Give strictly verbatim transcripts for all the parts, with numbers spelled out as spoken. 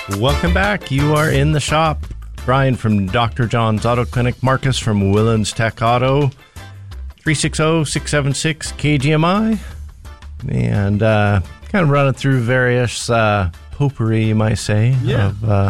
Welcome back. You are in the shop. Brian from Doctor John's Auto Clinic. Marcus from Willans Tech Auto. three six zero, six seven six, K G M I. And uh, kind of running through various uh, potpourri, you might say, yeah. of uh,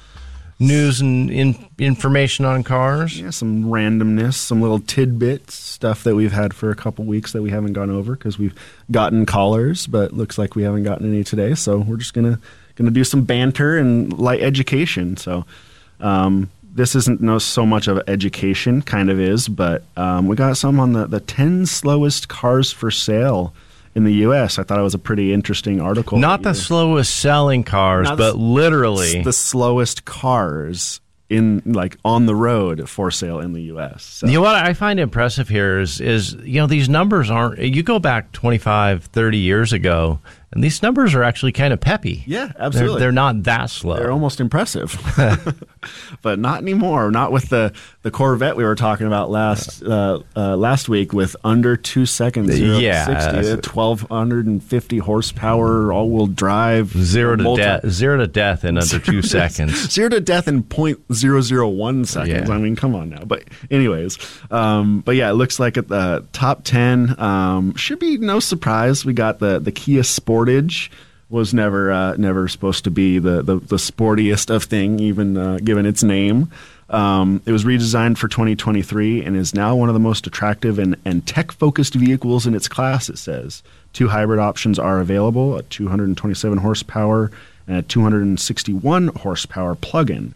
news and in- information on cars. Yeah, some randomness, some little tidbits, stuff that we've had for a couple weeks that we haven't gone over because we've gotten callers, but looks like we haven't gotten any today. So we're just going to going to do some banter and light education. So um, this isn't no so much of education, kind of is, but um, we got some on the, the ten slowest cars for sale in the U S. I thought it was a pretty interesting article. Not the slowest selling cars, Not but the, literally the slowest cars in like on the road for sale in the U S. So. You know what I find impressive here is, is, you know, these numbers aren't, you go back twenty-five, thirty years ago, and these numbers are actually kind of peppy. Yeah, absolutely. They're, they're not that slow. They're almost impressive. But not anymore. Not with the, the Corvette we were talking about last uh, uh, last week with under two seconds. zero yeah. to sixty, twelve fifty horsepower, all-wheel drive. Zero to, multi- de- zero to death in under two seconds. Zero to death in point zero zero one seconds. Yeah. I mean, come on now. But anyways, um, but yeah, it looks like at the top ten, um, should be no surprise. We got the, the Kia Sportage. Was never uh, never supposed to be the, the, the sportiest of thing, even uh, given its name. Um, it was redesigned for twenty twenty-three and is now one of the most attractive and, and tech-focused vehicles in its class, it says. Two hybrid options are available, a two hundred twenty-seven horsepower and a two hundred sixty-one horsepower plug-in.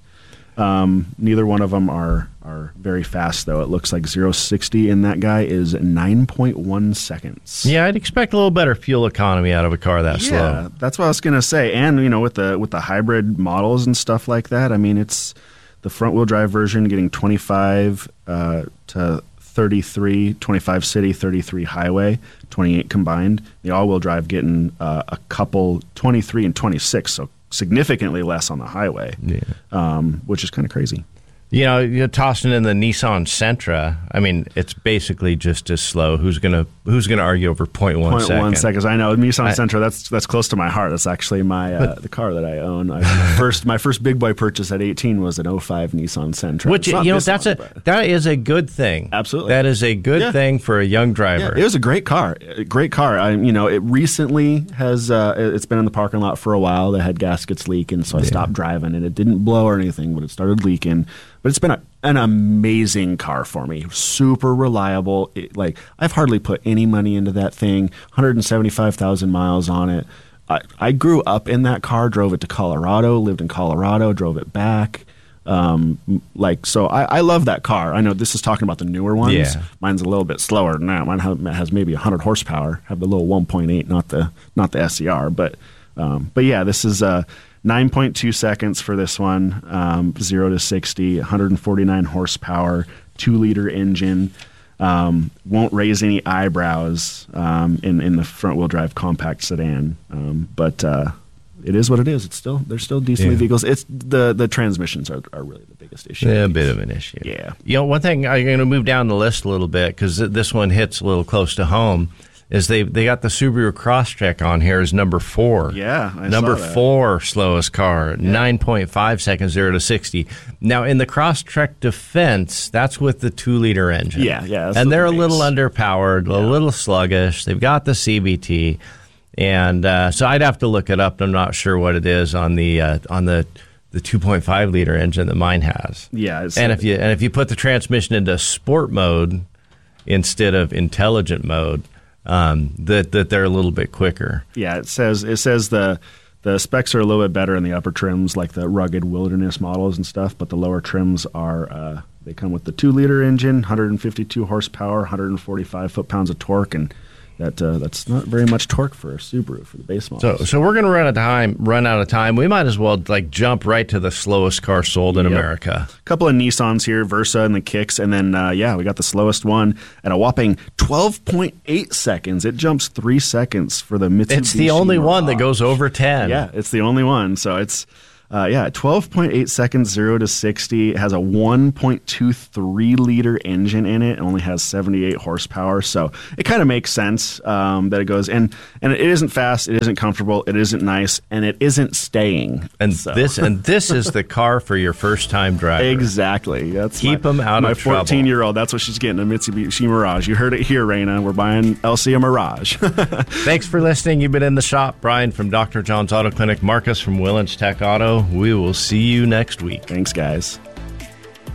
Um, neither one of them are, are very fast, though. It looks like zero to sixty in that guy is nine point one seconds. Yeah, I'd expect a little better fuel economy out of a car that yeah, slow. That's what I was going to say. And, you know, with the with the hybrid models and stuff like that, I mean, it's the front-wheel drive version getting twenty-five uh, to thirty-three, twenty-five city, thirty-three highway, twenty-eight combined. The all-wheel drive getting uh, a couple, twenty-three and twenty-six, so significantly less on the highway, Yeah. um, which is kind of crazy. You know, you're tossing in the Nissan Sentra. I mean, it's basically just as slow. Who's gonna Who's gonna argue over point one Point second? one seconds. I know Nissan I, Sentra. That's that's close to my heart. That's actually my uh, the car that I own. I, my first my first big boy purchase at eighteen was an oh five Nissan Sentra. Which, you know, that's one, a but. that is a good thing. Absolutely, that is a good yeah. thing for a young driver. Yeah, it was a great car. A great car. I, you know, it recently has uh, it's been in the parking lot for a while. The head gasket's leaking, so I yeah. stopped driving, and it didn't blow or anything, but it started leaking. But it's been a, an amazing car for me. Super reliable. It, like I've hardly put any money into that thing. one hundred seventy-five thousand miles on it. I, I grew up in that car. Drove it to Colorado. Lived in Colorado. Drove it back. Um, like so, I, I love that car. I know this is talking about the newer ones. Yeah. Mine's a little bit slower than that. Mine has, has maybe one hundred horsepower. Have the little one point eight, not the not the S E R. But um, but yeah, this is uh, nine point two seconds for this one. Um, zero to sixty, one hundred forty-nine horsepower, two liter engine. Um, won't raise any eyebrows um, in in the front wheel drive compact sedan. Um, but uh, it is what it is. It's still they're still decently yeah. vehicles. It's the the transmissions are, are really the biggest issue. Yeah, a bit of an issue. Yeah. You know, one thing I'm going to move down the list a little bit because this one hits a little close to home. Is they they got the Subaru Crosstrek on here as number four. Yeah, I number saw that. four slowest car, Yeah. nine point five seconds, zero to sixty. Now in the Crosstrek defense, that's with the two liter engine. Yeah, yeah, that's and the they're a base. little underpowered, a Yeah. little sluggish. They've got the C V T, and uh, so I'd have to look it up. I'm not sure what it is on the uh, on the the two point five liter engine that mine has. Yeah, it's, And if you and if you put the transmission into sport mode instead of intelligent mode, um, that that they're a little bit quicker. yeah, it says it says the the specs are a little bit better in the upper trims, like the rugged wilderness models and stuff. But the lower trims are uh, they come with the two liter engine, one hundred fifty-two horsepower, one hundred forty-five foot pounds of torque, and that uh, that's not very much torque for a Subaru for the base model. So so we're gonna run out of time. Run out of time. We might as well like jump right to the slowest car sold in Yep. America. A couple of Nissans here, Versa and the Kicks, and then uh, yeah, we got the slowest one at a whopping twelve point eight seconds. It jumps three seconds for the Mitsubishi. It's the only one that Mirage. goes over ten. Yeah, it's the only one. So it's Uh, yeah, twelve point eight seconds, zero to sixty. It has a one point two three liter engine in it. It only has seventy-eight horsepower. So it kind of makes sense um, that it goes. And, and it isn't fast. It isn't comfortable. It isn't nice. And it isn't staying. And so. this and this is the car for your first-time driver. Exactly. That's Keep my, them out my of trouble. My fourteen-year-old, that's what she's getting, a Mitsubishi Mirage. You heard it here, Raina. We're buying Elsie a Mirage. Thanks for listening. You've been in the shop. Brian from Doctor John's Auto Clinic, Marcus from Willens Tech Auto. We will see you next week. Thanks, guys.